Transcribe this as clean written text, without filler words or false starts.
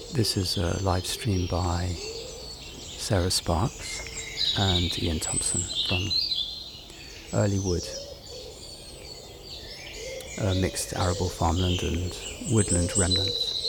This is a live stream by Sarah Sparks and Ian Thompson from Early Wood, mixed arable farmland and woodland remnants.